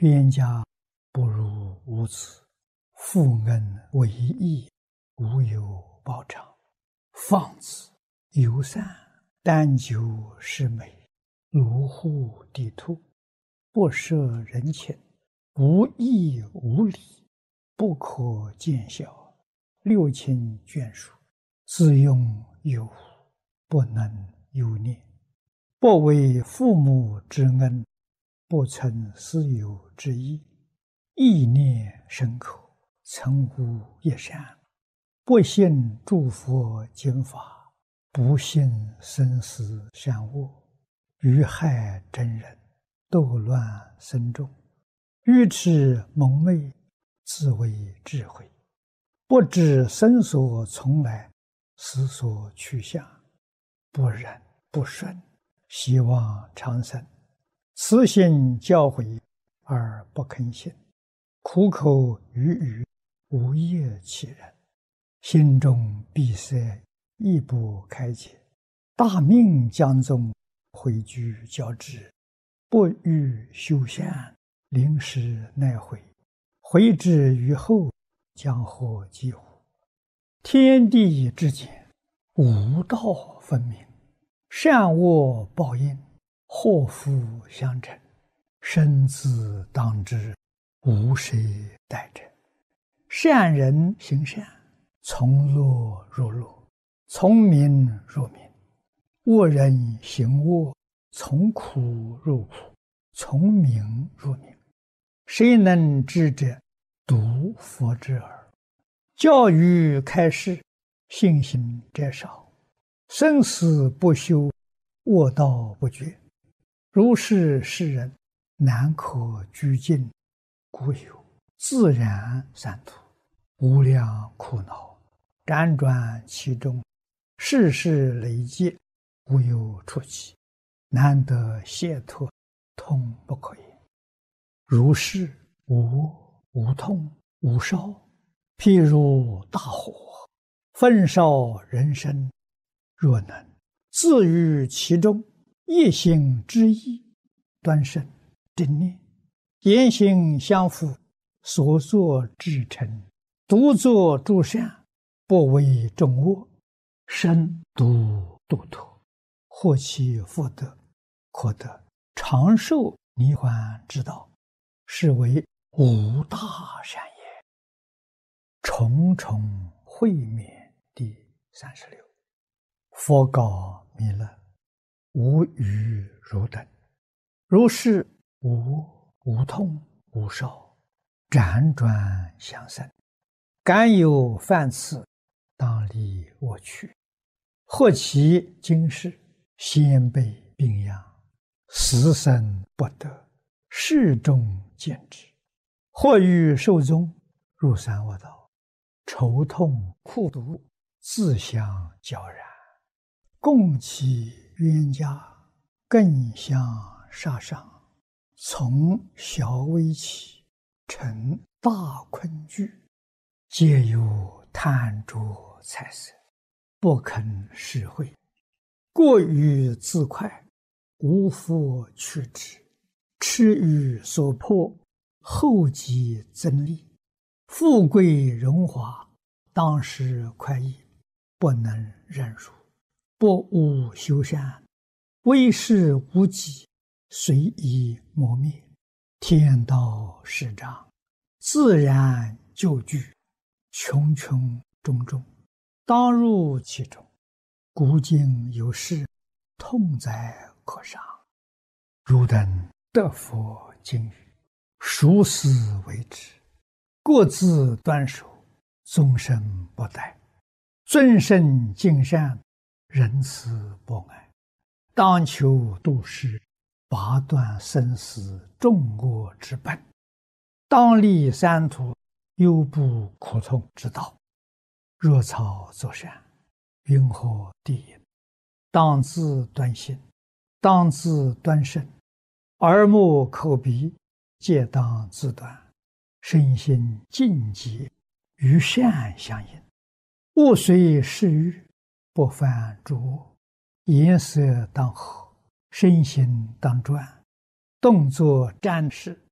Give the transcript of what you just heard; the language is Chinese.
冤家不如无子，负恩为义，无有报偿。放子友善，但求是美，卢护地兔，不涉人情，无义无礼，不可见小，六亲眷属，自用有无，不能有念。不为父母之恩，不存私有之意，意念深刻，曾无一善。不信诸佛经法，不信生死善恶，愚害真人，斗乱僧众，愚痴蒙昧，自为智慧，不知生所从来，死所去向，不忍不顺，希望长生，慈心教诲而不肯信，苦口语语，无业其人，心中闭塞，亦不开解，大命将终，回居交织，不欲修善，临时奈悔，回之于后，将获几乎？天地之间，无道分明，善恶报应，祸福相承，生死当知，无谁代者。善人行善，从乐入乐，从明入明；恶人行恶，从苦入苦，从明入明。谁能知者？独佛之耳。教育开示，信心者少，生死不休，恶道不绝。如是世人，难可居尽，故有自然三途，无量苦恼，辗转其中，世事累劫，无有出期，难得解脱，痛不可言。如是无无痛无烧，譬如大火，焚烧人生，若能自于其中，一心之意，端正正念，言行相符，所作至诚，独作诸善，不为众恶，身独度脱，获其福德，可得长寿涅槃之道，是为无大善也。重重会面第36。佛告弥勒：无余汝等，如是无无痛无烧，辗转相生，敢有犯次，当离我去。或其今世，先辈病殃，死生不得，世众见之；或欲寿终，入三恶道，愁痛苦毒，自相交然，共其冤家，更相杀伤，从小微起，成大困惧，皆有贪着财色，不肯施惠，过于自快，无复去之，痴于所迫，后继增利，富贵荣华，当时快意，不能忍辱，不务修善，为事无己，随意磨灭，天道始长，自然就具，穷穷种种，当入其中，古今有事，痛哉可伤。汝等得佛经语，熟思为之，各自端守，终身不殆，尊圣敬善，仁慈博爱，当求度世，拔断生死众恶之本，当立三途，忧怖苦痛之道。若草作善，云何地也？当自端心，当自端身，耳目口鼻，皆当自端，身心净洁，与善相应。勿随世欲，不犯诸恶，颜色当和，身心当转，动作瞻视，